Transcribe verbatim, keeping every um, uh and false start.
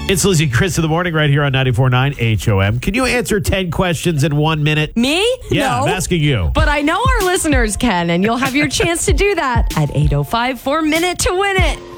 It's Lizzie and Chris in the morning right here on ninety-four point nine H O M. Can you answer ten questions in one minute? Me? Yeah, no. I'm asking you. But I know our listeners can, and you'll have your chance to do that at eight oh five for Minute to Win It.